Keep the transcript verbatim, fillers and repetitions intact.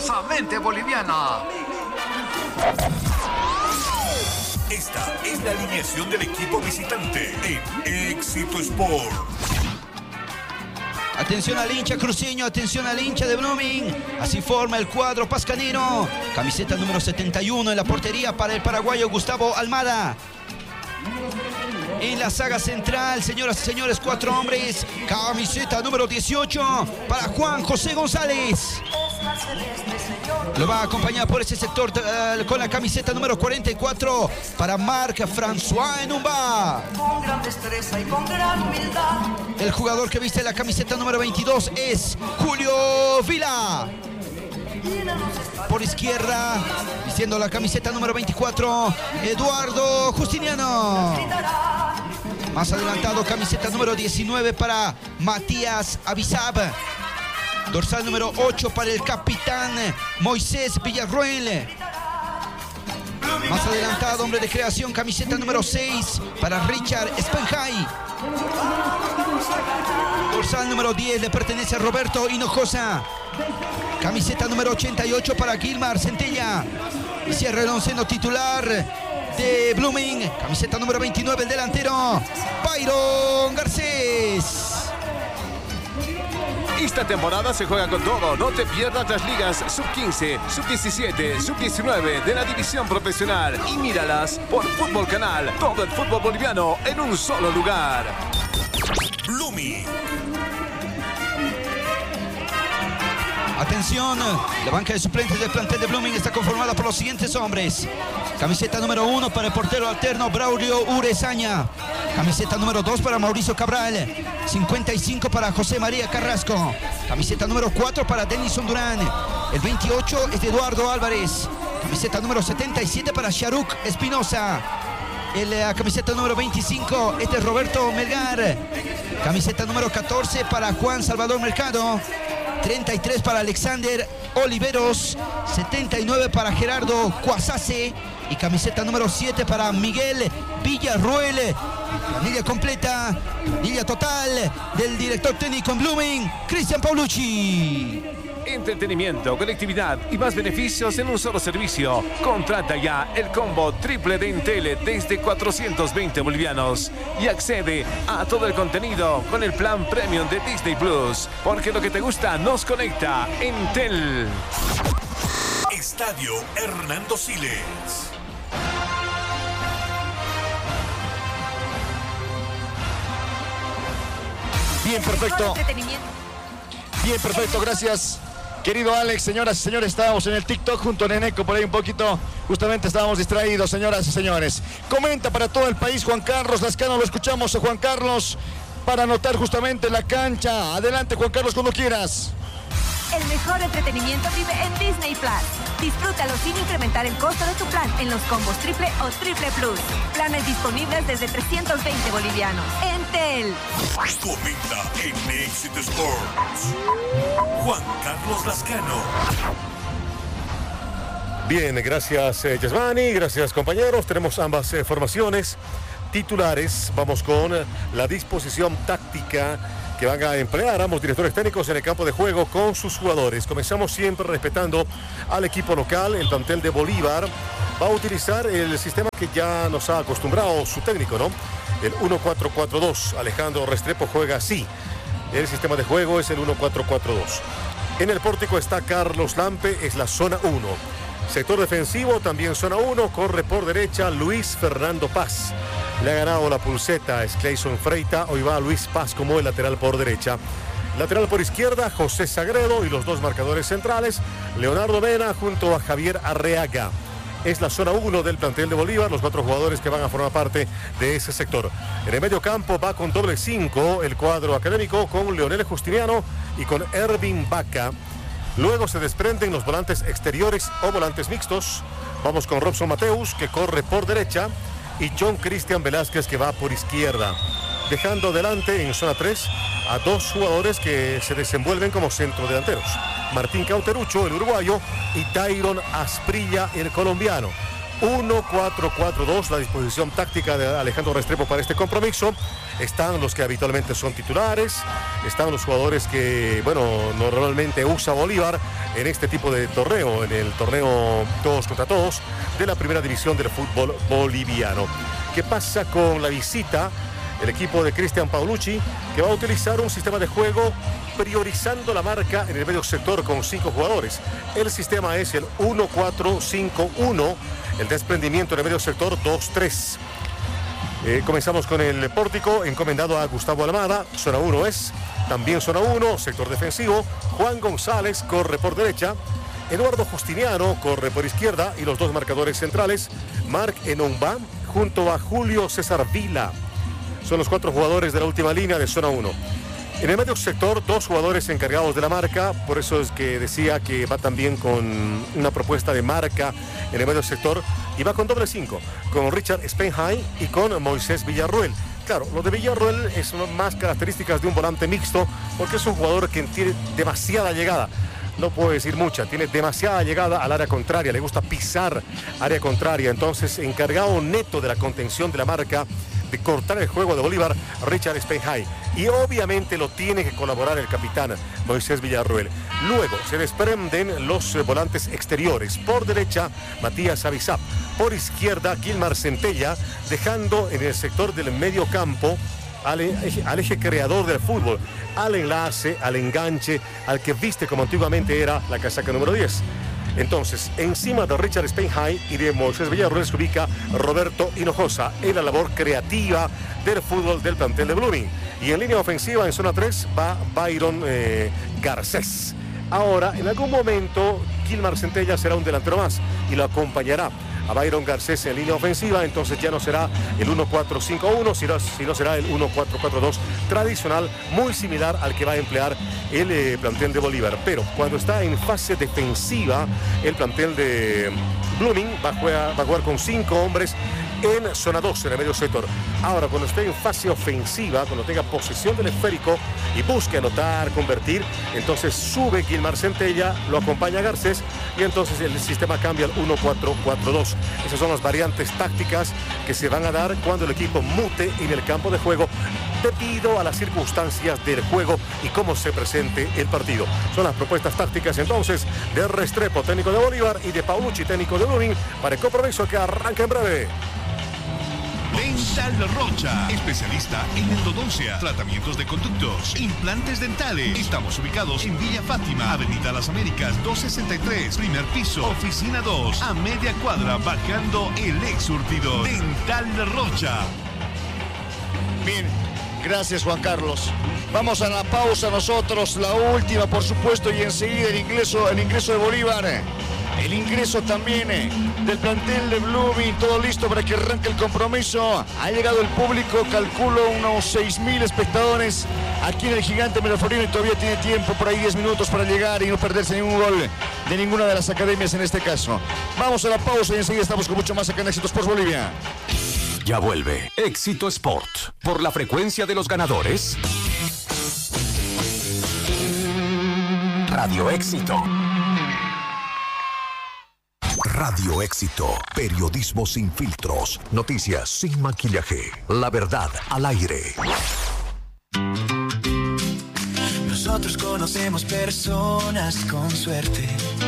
orgullosamente boliviana. Esta es la alineación del equipo visitante en Éxito Sport. Atención al hincha cruceño, atención al hincha de Blooming. Así forma el cuadro pascanero. Camiseta número setenta y uno en la portería para el paraguayo Gustavo Almada. En la saga central, señoras y señores, cuatro hombres. Camiseta número dieciocho para Juan José González. Lo va a acompañar por ese sector uh, con la camiseta número cuarenta y cuatro para Marc-François Enumba. Con gran destreza y con gran humildad. El jugador que viste la camiseta número veintidós es Julio Vila. Por izquierda, vistiendo la camiseta número veinticuatro, Eduardo Justiniano. Más adelantado, camiseta número diecinueve para Matías Abisab. Dorsal número ocho para el capitán Moisés Villarroel. Más adelantado, hombre de creación, camiseta número seis para Richard Spenjay. Dorsal número diez le pertenece a Roberto Hinojosa. Camiseta número ochenta y ocho para Gilmar Centella. Y cierra el onceno titular de Blooming. Camiseta número veintinueve, el delantero Byron Garcés. Esta temporada se juega con todo. No te pierdas las ligas sub quince, sub diecisiete, sub diecinueve de la división profesional. Y míralas por Fútbol Canal. Todo el fútbol boliviano en un solo lugar. Blooming. Atención, la banca de suplentes del plantel de Blooming está conformada por los siguientes hombres. Camiseta número uno para el portero alterno Braulio Urezaña. Camiseta número dos para Mauricio Cabral. cincuenta y cinco para José María Carrasco. Camiseta número cuatro para Denison Durán. El veintiocho es de Eduardo Álvarez. Camiseta número setenta y siete para Sharuk Espinosa. La camiseta número veinticinco es de Roberto Melgar. Camiseta número catorce para Juan Salvador Mercado. treinta y tres para Alexander Oliveros. setenta y nueve para Gerardo Cuasase. Y camiseta número siete para Miguel Villarroel. Planilla completa, planilla total del director técnico en Blooming, Cristian Paulucci. Entretenimiento, conectividad y más beneficios en un solo servicio. Contrata ya el combo triple de Entel desde cuatrocientos veinte bolivianos y accede a todo el contenido con el plan premium de Disney Plus, porque lo que te gusta nos conecta. Entel. Estadio Hernando Siles. Bien, perfecto. Bien, perfecto, gracias. Querido Alex, señoras y señores, estábamos en el TikTok junto a Neneco por ahí un poquito. Justamente estábamos distraídos, señoras y señores. Comenta para todo el país Juan Carlos Lascano, lo escuchamos a Juan Carlos para anotar justamente la cancha. Adelante, Juan Carlos, cuando quieras. El mejor entretenimiento vive en Disney Plus. Disfrútalo sin incrementar el costo de tu plan en los combos triple o triple plus. Planes disponibles desde trescientos veinte bolivianos. Entel. Comenta en Éxito Sports. Juan Carlos Lascano. Bien, gracias eh, Yasmani, gracias compañeros. Tenemos ambas eh, formaciones titulares. Vamos con eh, la disposición táctica que van a emplear ambos directores técnicos en el campo de juego con sus jugadores. Comenzamos siempre respetando al equipo local. El plantel de Bolívar va a utilizar el sistema que ya nos ha acostumbrado su técnico, ¿no? El uno cuatro cuatro dos. Alejandro Restrepo juega así. El sistema de juego es el uno cuatro cuatro dos. En el pórtico está Carlos Lampe, es la zona uno. Sector defensivo, también zona uno, corre por derecha Luis Fernando Paz. Le ha ganado la pulseta, es Clayson Freita, hoy va Luis Paz como el lateral por derecha. Lateral por izquierda, José Sagredo y los dos marcadores centrales, Leonardo Mena junto a Javier Arreaga. Es la zona uno del plantel de Bolívar, los cuatro jugadores que van a formar parte de ese sector. En el medio campo va con doble cinco el cuadro académico con Leonel Justiniano y con Ervin Vaca. Luego se desprenden los volantes exteriores o volantes mixtos. Vamos con Robson Mateus, que corre por derecha, y John Cristian Velázquez, que va por izquierda. Dejando delante en zona tres a dos jugadores que se desenvuelven como centrodelanteros. Martín Cauterucho, el uruguayo, y Tyron Asprilla, el colombiano. uno cuatro cuatro dos, la disposición táctica de Alejandro Restrepo para este compromiso. Están los que habitualmente son titulares, están los jugadores que, bueno, normalmente usa Bolívar en este tipo de torneo, en el torneo todos contra todos de la primera división del fútbol boliviano. ¿Qué pasa con la visita? El equipo de Cristian Paulucci, que va a utilizar un sistema de juego priorizando la marca en el medio sector con cinco jugadores. El sistema es el uno cuatro cinco uno, el desprendimiento en el medio sector dos tres. Eh, comenzamos con el pórtico encomendado a Gustavo Almada. Zona uno es, también zona uno, sector defensivo. Juan González corre por derecha. Eduardo Justiniano corre por izquierda y los dos marcadores centrales, Marc Enonba junto a Julio César Vila. Son los cuatro jugadores de la última línea de zona uno. En el medio sector, dos jugadores encargados de la marca, por eso es que decía que va también con una propuesta de marca en el medio sector, y va con doble cinco, con Richard Spenheim y con Moisés Villarruel. Claro, lo de Villarruel es más características de un volante mixto, porque es un jugador que tiene demasiada llegada. No puedo decir mucha, tiene demasiada llegada al área contraria, le gusta pisar área contraria, entonces encargado neto de la contención de la marca, de cortar el juego de Bolívar, Richard Spenheim. Y obviamente lo tiene que colaborar el capitán Moisés Villarruel. Luego se desprenden los volantes exteriores. Por derecha, Matías Avizap. Por izquierda, Gilmar Centella, dejando en el sector del medio campo al eje, al eje creador del fútbol, al enlace, al enganche, al que viste como antiguamente era la casaca número diez. Entonces, encima de Richard Spenheim y de Moisés Villarruel se ubica Roberto Hinojosa en la labor creativa del fútbol del plantel de Blooming. Y en línea ofensiva, en zona tres, va Byron eh, Garcés. Ahora, en algún momento, Gilmar Centella será un delantero más y lo acompañará a Byron Garcés en línea ofensiva, entonces ya no será el uno cuatro cinco uno, sino, sino será el uno cuatro cuatro dos tradicional, muy similar al que va a emplear el eh, plantel de Bolívar. Pero cuando está en fase defensiva, el plantel de Blooming va a jugar, va a jugar con cinco hombres en zona dos, en el medio sector. Ahora, cuando esté en fase ofensiva, cuando tenga posesión del esférico y busque anotar, convertir, entonces sube Gilmar Centella, lo acompaña Garcés y entonces el sistema cambia al uno cuatro cuatro dos. Esas son las variantes tácticas que se van a dar cuando el equipo mute en el campo de juego debido a las circunstancias del juego y cómo se presente el partido. Son las propuestas tácticas entonces de Restrepo, técnico de Bolívar, y de Paulucci, técnico de Blooming, para el compromiso que arranca en breve. Dental Rocha, especialista en endodoncia, tratamientos de conductos, implantes dentales. Estamos ubicados en Villa Fátima, Avenida Las Américas, doscientos sesenta y tres, primer piso, oficina dos, a media cuadra, bajando el ex surtidor. Dental Rocha. Bien, gracias Juan Carlos. Vamos a la pausa nosotros, la última por supuesto, y enseguida el ingreso, el ingreso de Bolívar. El ingreso también eh, del plantel de Blooming, todo listo para que arranque el compromiso. Ha llegado el público, calculo unos seis mil espectadores aquí en el Gigante Miraflorino y todavía tiene tiempo, por ahí diez minutos para llegar y no perderse ningún gol de ninguna de las academias en este caso. Vamos a la pausa y enseguida estamos con mucho más acá en Éxito Sports Bolivia. Ya vuelve Éxito Sport por la frecuencia de los ganadores. Radio Éxito. Radio Éxito, periodismo sin filtros, noticias sin maquillaje, la verdad al aire. Nosotros conocemos personas con suerte